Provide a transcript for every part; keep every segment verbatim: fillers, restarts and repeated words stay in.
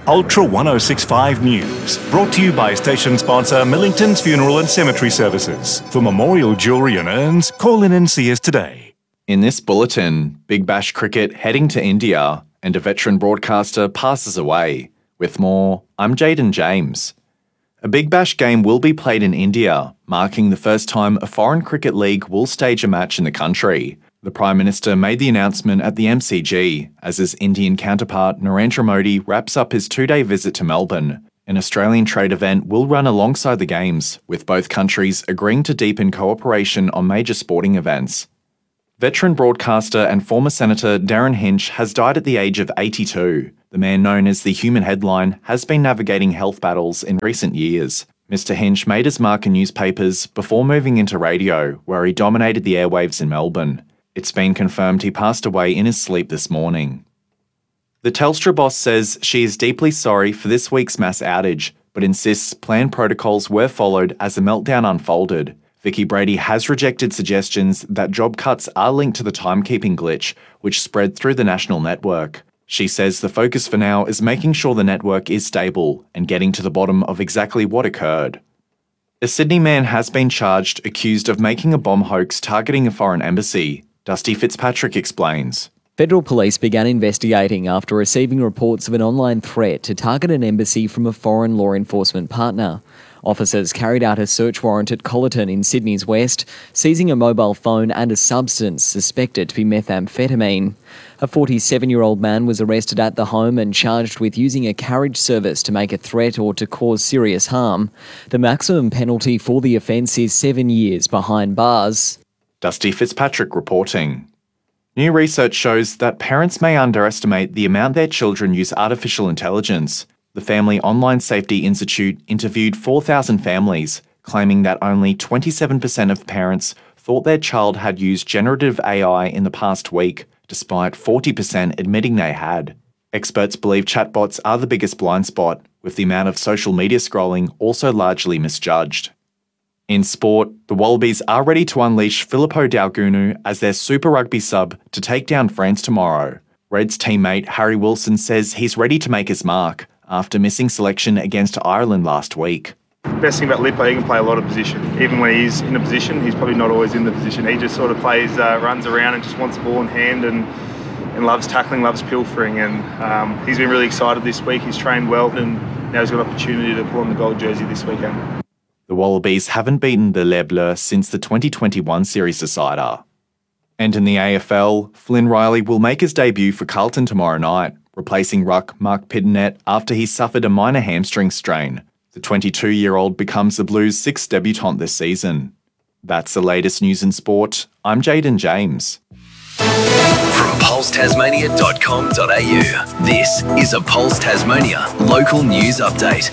Ultra ten sixty-five News, brought to you by station sponsor Millington's Funeral and Cemetery Services. For memorial jewellery and urns, call in and see us today. In this bulletin, Big Bash cricket heading to India and a veteran broadcaster passes away. With more, I'm Jaden James. A Big Bash game will be played in India, marking the first time a foreign cricket league will stage a match in the country. The Prime Minister made the announcement at the M C G as his Indian counterpart Narendra Modi wraps up his two-day visit to Melbourne. An Australian trade event will run alongside the Games, with both countries agreeing to deepen cooperation on major sporting events. Veteran broadcaster and former Senator Darren Hinch has died at the age of eighty-two. The man known as the Human Headline has been navigating health battles in recent years. Mister Hinch made his mark in newspapers before moving into radio, where he dominated the airwaves in Melbourne. It's been confirmed he passed away in his sleep this morning. The Telstra boss says she is deeply sorry for this week's mass outage, but insists planned protocols were followed as the meltdown unfolded. Vicky Brady has rejected suggestions that job cuts are linked to the timekeeping glitch, which spread through the national network. She says the focus for now is making sure the network is stable and getting to the bottom of exactly what occurred. A Sydney man has been charged, accused of making a bomb hoax targeting a foreign embassy. Dusty Fitzpatrick explains. Federal police began investigating after receiving reports of an online threat to target an embassy from a foreign law enforcement partner. Officers carried out a search warrant at Collerton in Sydney's west, seizing a mobile phone and a substance suspected to be methamphetamine. A forty-seven-year-old man was arrested at the home and charged with using a carriage service to make a threat or to cause serious harm. The maximum penalty for the offence is seven years behind bars. Dusty Fitzpatrick reporting. New research shows that parents may underestimate the amount their children use artificial intelligence. The Family Online Safety Institute interviewed four thousand families, claiming that only twenty-seven percent of parents thought their child had used generative A I in the past week, despite forty percent admitting they had. Experts believe chatbots are the biggest blind spot, with the amount of social media scrolling also largely misjudged. In sport, the Wallabies are ready to unleash Filippo Daugunu as their Super Rugby sub to take down France tomorrow. Reds teammate Harry Wilson says he's ready to make his mark after missing selection against Ireland last week. Best thing about Lippo, he can play a lot of position. Even when he's in a position, he's probably not always in the position. He just sort of plays, uh, runs around and just wants the ball in hand and, and loves tackling, loves pilfering. And um, he's been really excited this week. He's trained well and now he's got an opportunity to pull on the gold jersey this weekend. The Wallabies haven't beaten the Les Bleus since the twenty twenty-one series decider. And in the A F L, Flynn Riley will make his debut for Carlton tomorrow night, replacing ruck Mark Pittonet after he suffered a minor hamstring strain. The twenty-two-year-old becomes the Blues' sixth debutant this season. That's the latest news in sport. I'm Jaden James. From pulse tasmania dot com dot a u, this is a Pulse Tasmania local news update.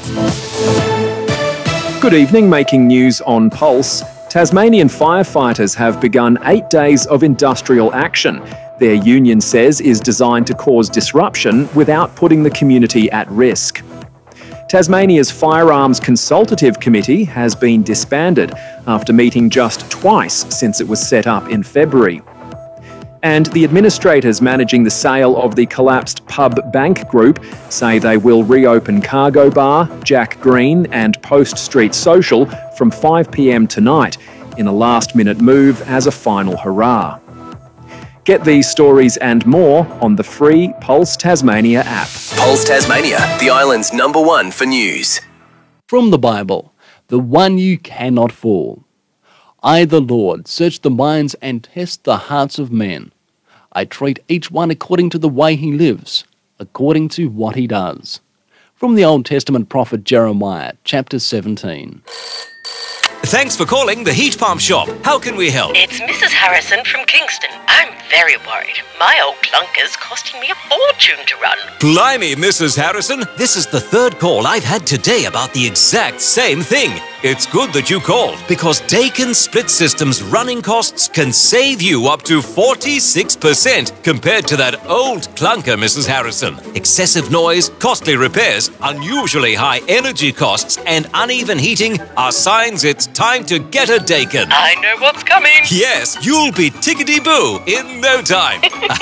Good evening, making news on Pulse. Tasmanian firefighters have begun eight days of industrial action. Their union says is designed to cause disruption without putting the community at risk. Tasmania's Firearms Consultative Committee has been disbanded after meeting just twice since it was set up in February. And the administrators managing the sale of the collapsed Pub Bank Group say they will reopen Cargo Bar, Jack Green and Post Street Social from five p m tonight in a last-minute move as a final hurrah. Get these stories and more on the free Pulse Tasmania app. Pulse Tasmania, the island's number one for news. From the Bible, the one you cannot fool. I, the Lord, search the minds and test the hearts of men. I treat each one according to the way he lives, according to what he does. From the Old Testament prophet Jeremiah, chapter seventeen. Thanks for calling the Heat Pump Shop. How can we help? It's Missus Harrison from Kingston. I'm very worried. My old clunker's costing me a fortune to run. Blimey, Missus Harrison. This is the third call I've had today about the exact same thing. It's good that you called because Dakin Split Systems running costs can save you up to forty-six percent compared to that old clunker, Missus Harrison. Excessive noise, costly repairs, unusually high energy costs, and uneven heating are signs it's time to get a Dakin. I know what's coming. Yes, you'll be tickety-boo in no time.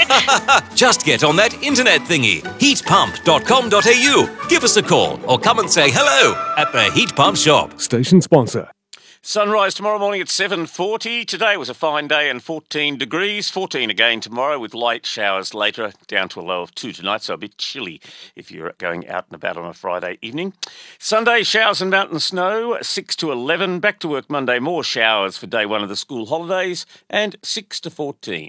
Just get on that internet thingy, heat pump dot com dot a u. Give us a call or come and say hello at the Heat Pump Shop. Station sponsor. Sunrise tomorrow morning at seven forty. Today was a fine day and fourteen degrees. fourteen again tomorrow with light showers later, down to a low of two tonight, so a bit chilly if you're going out and about on a Friday evening. Sunday, showers and mountain snow, six to eleven. Back to work Monday, more showers for day one of the school holidays, and six to fourteen.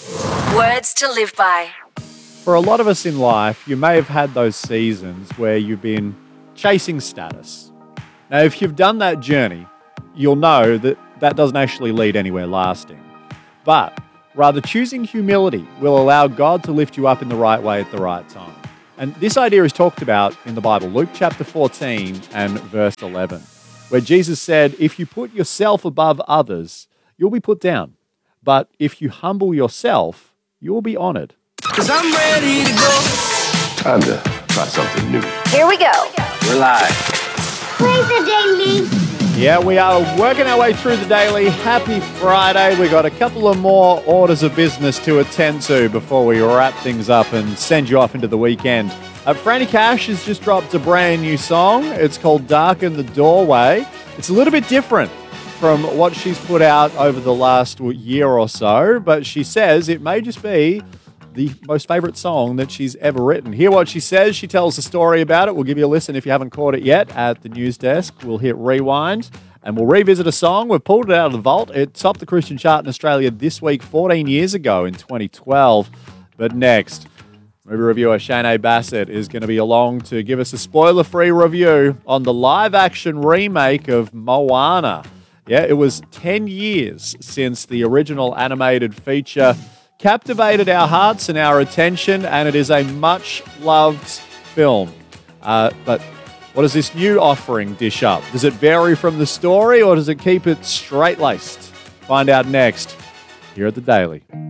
Words to live by. For a lot of us in life, you may have had those seasons where you've been chasing status. Now, if you've done that journey, you'll know that that doesn't actually lead anywhere lasting. But rather, choosing humility will allow God to lift you up in the right way at the right time. And this idea is talked about in the Bible, Luke chapter fourteen and verse eleven, where Jesus said, if you put yourself above others, you'll be put down. But if you humble yourself, you'll be honored. Cause I'm ready to go. Time to try something new. Here we go. We're live. Play the daily. Yeah, we are working our way through the daily. Happy Friday. We've got a couple of more orders of business to attend to before we wrap things up and send you off into the weekend. Uh, Franny Cash has just dropped a brand new song. It's called Darken the Doorway. It's a little bit different from what she's put out over the last year or so, but she says it may just be the most favourite song that she's ever written. Hear what she says. She tells a story about it. We'll give you a listen if you haven't caught it yet at the news desk. We'll hit rewind and we'll revisit a song. We've pulled it out of the vault. It topped the Christian chart in Australia this week, fourteen years ago in twenty twelve. But next, movie reviewer Shane Bassett is going to be along to give us a spoiler-free review on the live-action remake of Moana. Yeah, it was ten years since the original animated feature captivated our hearts and our attention, and it is a much-loved film. Uh, but what does this new offering dish up? Does it vary from the story, or does it keep it straight-laced? Find out next, here at The Daily.